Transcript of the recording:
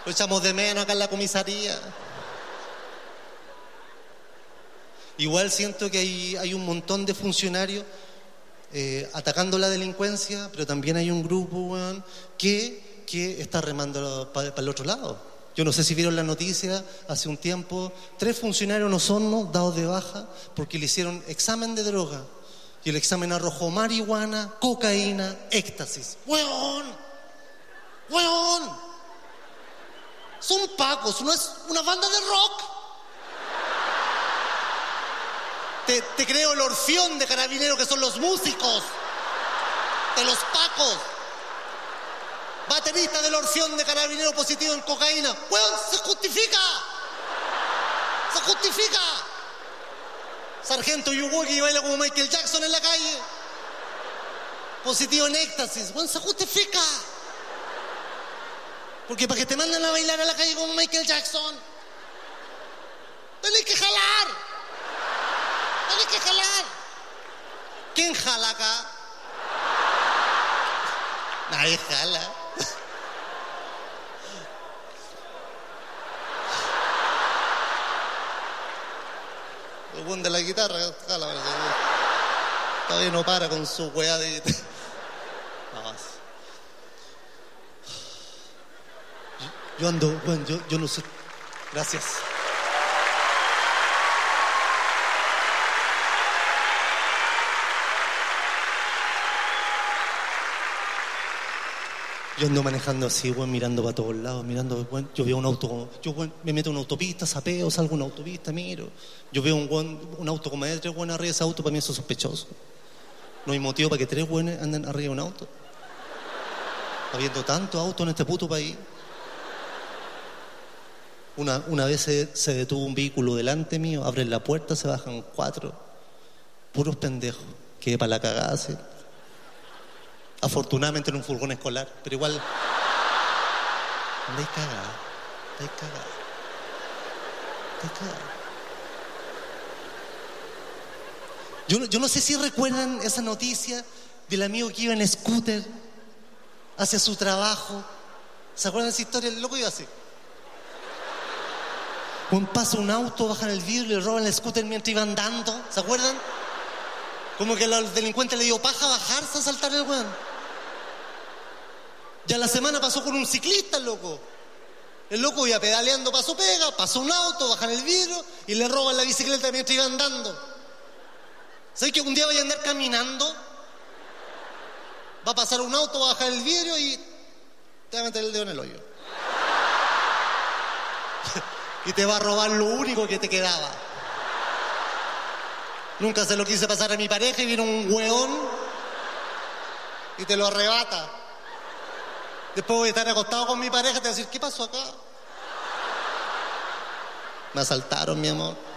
Lo echamos de menos acá en la comisaría. Igual siento que hay un montón de funcionarios atacando la delincuencia, pero también hay un grupo, weón, que está remando para el otro lado. Yo no sé si vieron la noticia hace un tiempo, 3 funcionarios en Osorno dados de baja porque le hicieron examen de droga. Y el examen arrojó marihuana, cocaína, éxtasis. ¡Weón! ¡Weón! Son pacos, no es una banda de rock. Te creo el Orfeón de Carabineros, que son los músicos de los pacos. Baterista del Orfeón de Carabineros positivo en cocaína. ¡Weón, se justifica! ¡Se justifica! Sargento Yuwoki que baila como Michael Jackson en la calle. Positivo en éxtasis. ¡Weón, se justifica! Porque para que te manden a bailar a la calle como Michael Jackson, tenés que jalar. Tenés que jalar. ¿Quién jala acá? Nadie jala. El buen de la guitarra jala. Todavía no para con su weá de... No, yo ando, bueno, yo no sé. Gracias. Yo ando manejando así, weón, mirando para todos lados, mirando, weón. Yo veo un auto, weón, me meto en una autopista, sapeo, salgo en una autopista, miro. Yo veo un auto como de 3 weones arriba de ese auto, para mí eso es sospechoso. No hay motivo para que 3 weones anden arriba de un auto. Habiendo tantos autos en este puto país. Una vez se detuvo un vehículo delante mío, abren la puerta, se bajan 4. Puros pendejos. Quedé para la cagada, ¿sí? Afortunadamente en un furgón escolar, pero igual... Estáis cagada. Yo no sé si recuerdan esa noticia del amigo que iba en scooter hacia su trabajo. ¿Se acuerdan de esa historia? El loco iba así. Pasa un auto, bajan el vidrio y le roban el scooter mientras iban andando. ¿Se acuerdan? Como que al delincuente le dio paja bajarse a saltar el weón. Ya la semana pasó con un ciclista, el loco. El loco iba pedaleando para su pega, pasó un auto, bajan el vidrio y le roban la bicicleta mientras iba andando. ¿Sabes que un día vaya a andar caminando? Va a pasar un auto, va a bajar el vidrio y te va a meter el dedo en el hoyo. Y te va a robar lo único que te quedaba. Nunca se lo quise pasar a mi pareja y viene un hueón y te lo arrebata. Después voy a estar acostado con mi pareja y te voy a decir, ¿qué pasó acá? Me asaltaron, mi amor.